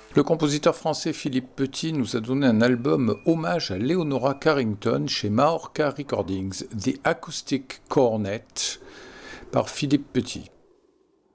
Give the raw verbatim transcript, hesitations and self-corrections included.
Le compositeur français Philippe Petit nous a donné un album hommage à Leonora Carrington chez Majorca Recordings, The Acoustic Cornet, par Philippe Petit.